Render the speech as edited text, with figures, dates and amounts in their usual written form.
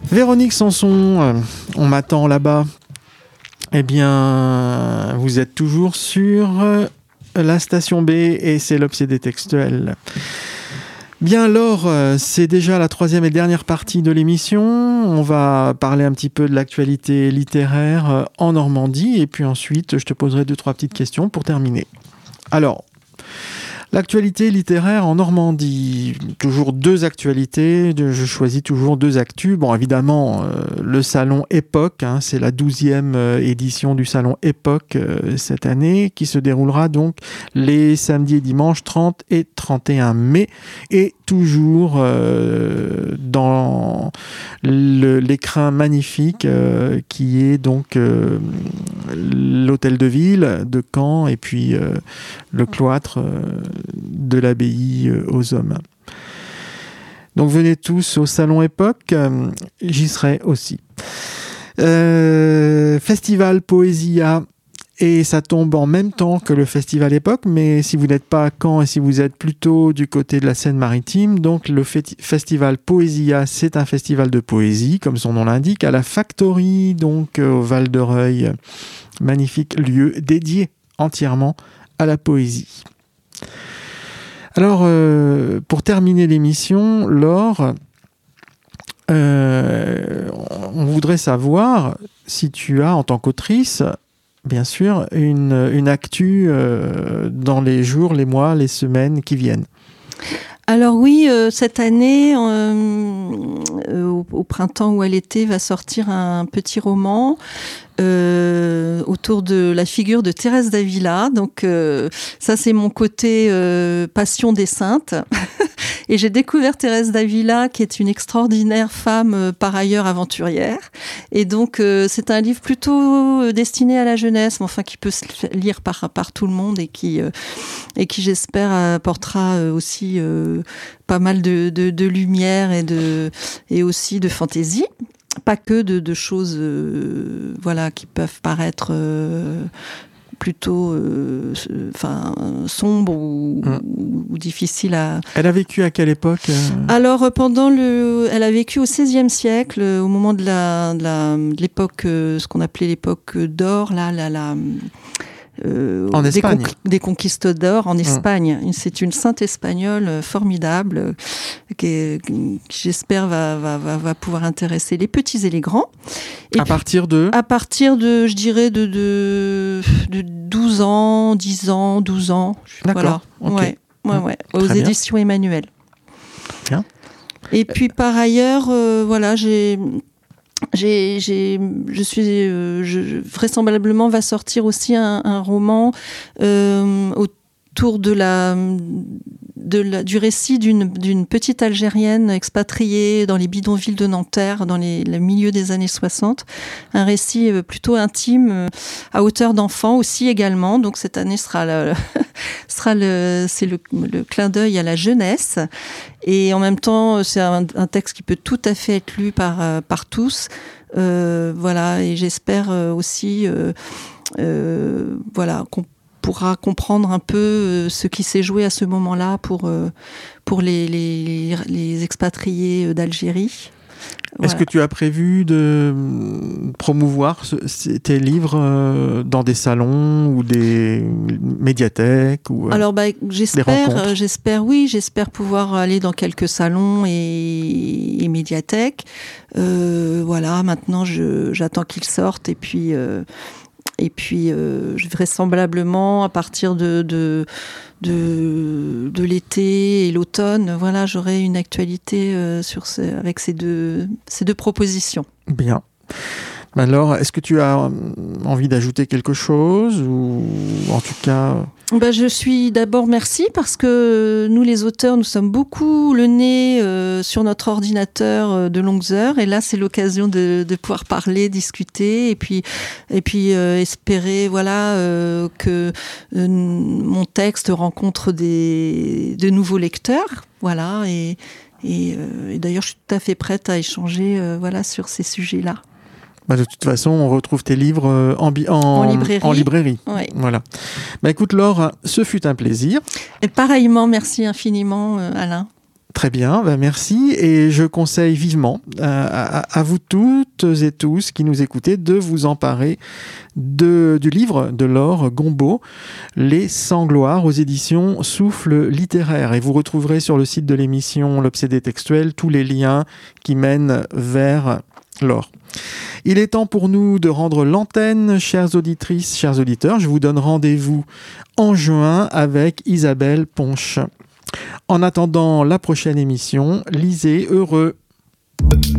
Véronique Sanson, on m'attend là-bas. Eh bien, vous êtes toujours sur la station B et c'est l'Obsédé textuel. Bien alors, c'est déjà la troisième et dernière partie de l'émission. On va parler un petit peu de l'actualité littéraire en Normandie et puis ensuite, je te poserai 2-3 petites questions pour terminer. Alors, l'actualité littéraire en Normandie, toujours 2 actualités, je choisis toujours 2 actus. Bon, évidemment, le salon Époque, c'est la 12e édition du salon Époque cette année, qui se déroulera donc les samedis et dimanches 30 et 31 mai, et toujours dans l'écrin magnifique qui est donc l'hôtel de ville de Caen et puis le cloître de l'abbaye aux Hommes. Donc venez tous au salon Époque, j'y serai aussi. Festival Poésia, et ça tombe en même temps que le festival Époque, mais si vous n'êtes pas à Caen et si vous êtes plutôt du côté de la Seine-Maritime, donc le festival Poésia, c'est un festival de poésie, comme son nom l'indique, à la Factory, donc au Val de Reuil, magnifique lieu dédié entièrement à la poésie. Alors, pour terminer l'émission, Laure, on voudrait savoir si tu as, en tant qu'autrice, bien sûr, une actu dans les jours, les mois, les semaines qui viennent. Alors oui, cette année, au printemps ou à l'été, va sortir un petit roman autour de la figure de Thérèse d'Avila. Donc ça, c'est mon côté passion des saintes. Et j'ai découvert Thérèse d'Avila, qui est une extraordinaire femme, par ailleurs aventurière. Et donc, c'est un livre plutôt destiné à la jeunesse, mais enfin qui peut se lire par tout le monde et qui j'espère, apportera aussi pas mal de lumière et aussi de fantaisie. Pas que de choses qui peuvent paraître plutôt sombre ou difficile à... Elle a vécu à quelle époque Alors, elle a vécu au XVIe siècle, au moment de l'époque, ce qu'on appelait l'époque d'or, en Espagne. Des conquistadors en Espagne. C'est une sainte espagnole formidable qui j'espère va pouvoir intéresser les petits et les grands. Et à partir de, je dirais, de 12 ans, 10 ans, 12 ans. D'accord. Voilà. Okay. Ouais. Aux Très éditions Emmanuel. Bien. Et puis par ailleurs, vraisemblablement va sortir aussi un roman autour du récit d'une petite Algérienne expatriée dans les bidonvilles de Nanterre dans le milieu des années 60. Un récit plutôt intime, à hauteur d'enfant aussi également. Donc cette année sera le clin d'œil à la jeunesse. Et en même temps, c'est un texte qui peut tout à fait être lu par tous. Et j'espère aussi qu'on pourra comprendre un peu ce qui s'est joué à ce moment-là pour les expatriés d'Algérie. Voilà. Est-ce que tu as prévu de promouvoir tes livres dans des salons ou des médiathèques ou Alors, j'espère j'espère pouvoir aller dans quelques salons et médiathèques. Maintenant, j'attends qu'ils sortent et puis vraisemblablement à partir de l'été et l'automne, j'aurai une actualité avec ces deux propositions. Bien. Alors, est-ce que tu as envie d'ajouter quelque chose ou en tout cas... Je suis d'abord merci parce que nous les auteurs, nous sommes beaucoup le nez sur notre ordinateur de longues heures et là c'est l'occasion de pouvoir parler, discuter et puis espérer que mon texte rencontre de nouveaux lecteurs, et d'ailleurs je suis tout à fait prête à échanger sur ces sujets-là. De toute façon, on retrouve tes livres en librairie. Ouais. Voilà. Écoute Laure, ce fut un plaisir. Et pareillement, merci infiniment Alain. Très bien, merci. Et je conseille vivement à vous toutes et tous qui nous écoutez de vous emparer du livre de Laure Gombaud, Les Sangloirs, aux éditions Souffle Littéraire. Et vous retrouverez sur le site de l'émission L'Obsédé Textuel tous les liens qui mènent vers Laure. Il est temps pour nous de rendre l'antenne, chères auditrices, chers auditeurs. Je vous donne rendez-vous en juin avec Isabelle Ponche. En attendant la prochaine émission, lisez heureux.